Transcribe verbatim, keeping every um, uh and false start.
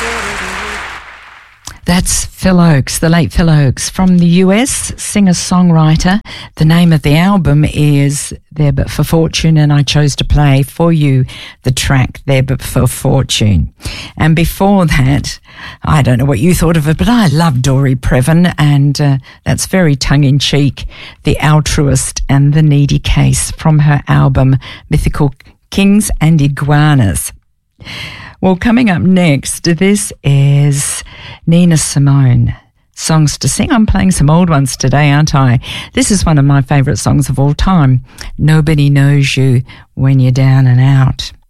That's Phil Ochs, the late Phil Ochs, from the U S, singer-songwriter. The name of the album is There But For Fortune, and I chose to play for you the track There But For Fortune. And before that, I don't know what you thought of it, but I love Dory Previn, and uh, that's very tongue-in-cheek, The Altruist and the Needy Case, from her album Mythical Kings and Iguanas. Well, coming up next, this is Nina Simone. Songs to Sing. I'm playing some old ones today, aren't I? This is one of my favourite songs of all time. Nobody Knows You When You're Down and Out.